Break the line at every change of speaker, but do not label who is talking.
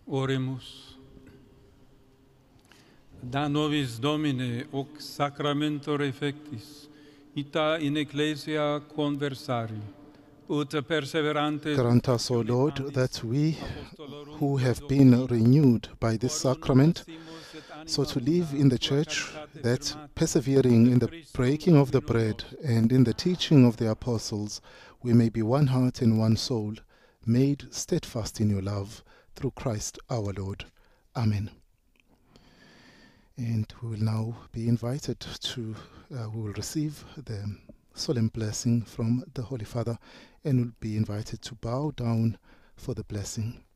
Oremus. Da nobis Domine, hoc sacramento refectis, ita in ecclesia conversari, ut perseverantes.
Grant us, O Lord, that we who have been renewed by this sacrament, so to live in the Church, that persevering in the breaking of the bread and in the teaching of the apostles, we may be one heart and one soul, made steadfast in your love, through Christ our Lord. Amen. And we will now be invited to, we will receive the solemn blessing from the Holy Father, and will be invited to bow down for the blessing.